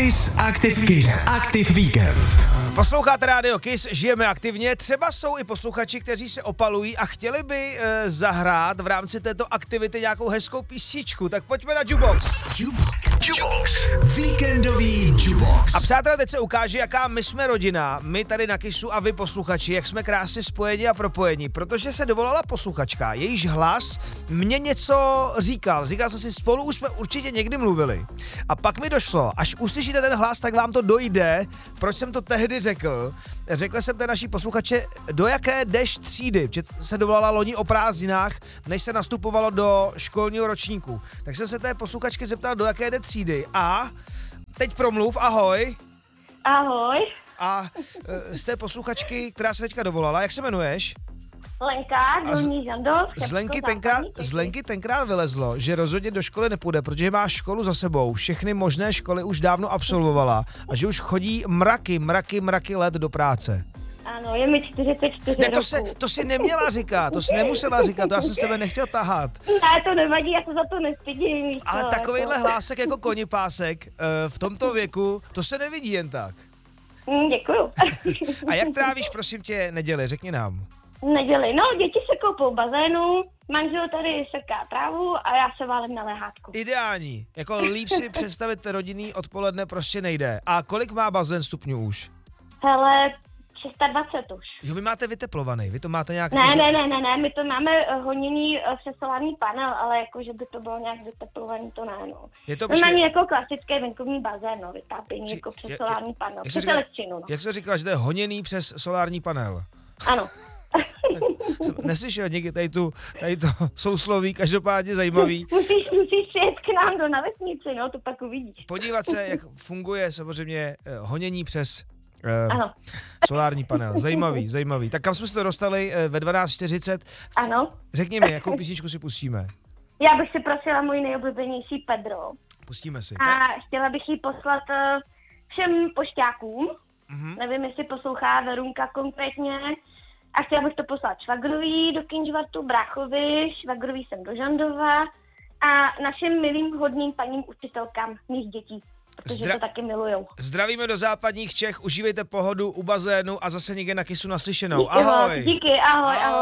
Kiss Aktiv Víkend. Posloucháte rádio Kiss, žijeme aktivně. Třeba jsou i posluchači, kteří se opalují a chtěli by zahrát v rámci této aktivity nějakou hezkou písničku. Tak pojďme na Jukebox. Jukebox. Víkendový Jukebox. A přátelé, teď se ukáže, jaká my jsme rodina, my tady na Kissu a vy posluchači, jak jsme krásně spojeni a propojeni, protože se dovolala posluchačka, jejíž hlas mě něco říkal. Říkal jsem si, spolu už jsme určitě někdy mluvili. A pak mi došlo, až uslyšíte ten hlas, tak vám to dojde, proč jsem to tehdy řekl. Řekl jsem té naší posluchače, do jaké jdeš třídy, že se dovolala loni o prázdninách, než se nastupovalo do školního ročníku. Tak jsem se té posluchačky zeptal, do jaké jde třídy. A teď promluv, ahoj. Ahoj, A z té posluchačky, která se teďka dovolala, jak se jmenuješ? Lenka, Dolní Žandov. Z Lenky tenkrát vylezlo, že rozhodně do školy nepůjde, protože má školu za sebou, všechny možné školy už dávno absolvovala a že už chodí mraky let do práce. Ano, je mi 44 Ne, roků. to si neměla říkat, to si nemusela říkat, to já jsem sebe nechtěl tahat. Ne, to nevadí, já se za to nestydím. víš Ale co, takovejhle jako. hlásek jako konipásek v tomto věku, to se nevidí jen tak. Děkuju. A jak trávíš, prosím tě, neděli, řekni nám. Neděli, no, děti se koupou v bazénu, manžel tady seká trávu a já se válím na lehátku. Ideální, jako líp si představit rodinný odpoledne prostě nejde. A kolik má bazén stupňů už? Hele, 620 už. Jo, vy máte vyteplovaný, vy to máte nějak... Ne, my to máme honění přes solární panel, ale jako, že by to bylo nějak vyteplovaný, to ne, no. Je to Normálně jako klasický venkovní bazén, no, vytápění jako přes solární panel, jak jsi přes říkala- elektřinu, no. Jak jsi říkala, že to je honěný přes solární panel? Ano. Jsem neslyšel někdy tady to sousloví, každopádně zajímavý. Musíš přijet k nám na vesnici, no, to pak uvidíš. Podívat se, jak funguje samozřejmě honění přes Ano. solární panel. Zajímavý. Tak kam jsme se to dostali ve 12:40? Ano. Řekni mi, jakou písničku si pustíme? Já bych si prosila můj nejoblíbenější Pedro Pustíme si. a chtěla bych ji poslat všem pošťákům. Nevím, jestli poslouchá Verunka konkrétně. A chtěla bych to poslat švagrovi do Kynžvartu, bráchovi, švagrovi jsem do Žandova a našim milým hodným paním učitelkám mých dětí, protože to taky milujou. Zdravíme do západních Čech, užívejte pohodu u bazénu a zase někde na Kissu naslyšenou. Ahoj. Díky, ahoj.